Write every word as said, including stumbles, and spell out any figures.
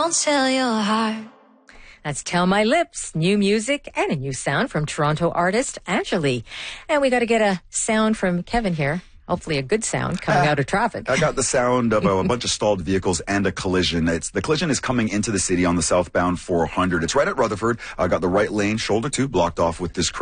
Don't sell your heart. That's Tell My Lips, new music and a new sound from Toronto artist Angeli. And we got to get a sound from Kevin here. Hopefully a good sound coming uh, out of traffic. I got the sound of a, a bunch of stalled vehicles and a collision. It's the collision is coming into the city on the southbound four hundred. It's right at Rutherford. I got the right lane, shoulder two, blocked off with this crowd.